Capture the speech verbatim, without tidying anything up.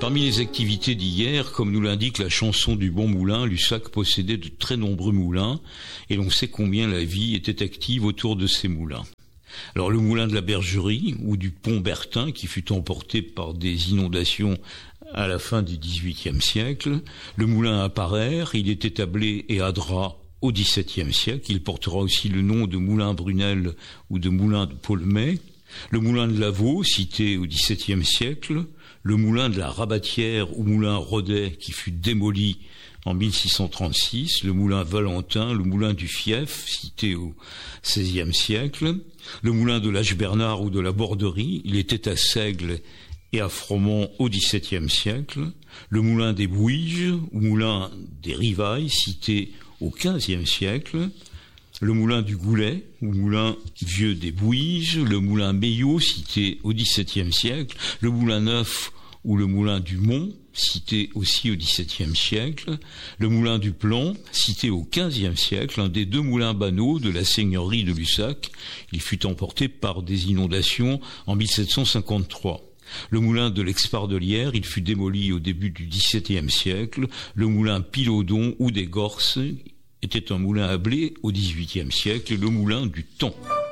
Parmi les activités d'hier, comme nous l'indique la chanson du Bon Moulin, Lussac possédait de très nombreux moulins, et l'on sait combien la vie était active autour de ces moulins. Alors le moulin de la Bergerie, ou du pont Bertin, qui fut emporté par des inondations à la fin du dix-huitième siècle, le moulin à Parère, il est établi et à Drap au dix-septième siècle, il portera aussi le nom de moulin Brunel ou de moulin de Paulmet, le moulin de Lavaux, cité au dix-septième siècle, le moulin de la Rabatière ou moulin Rodet qui fut démoli en mille six cent trente-six, le moulin Valentin, le moulin du Fief, cité au seizième siècle, le moulin de l'Âge-Bernard ou de la Borderie, il était à Seigle et à Froment au dix-septième siècle, le moulin des Bouiges ou moulin des Rivailles, cité au quinzième siècle, le moulin du Goulet, ou moulin vieux des Bouiges, le moulin Meillot, cité au dix-septième siècle, le moulin Neuf, ou le moulin du Mont, cité aussi au dix-septième siècle, le moulin du Plan, cité au quinzième siècle, un des deux moulins banaux de la seigneurie de Lussac. Il fut emporté par des inondations en mille sept cent cinquante-trois. Le moulin de l'Expardelière, il fut démoli au début du dix-septième siècle. Le moulin Pilodon ou des Gorses était un moulin à blé au dix-huitième siècle, et le moulin du Temps.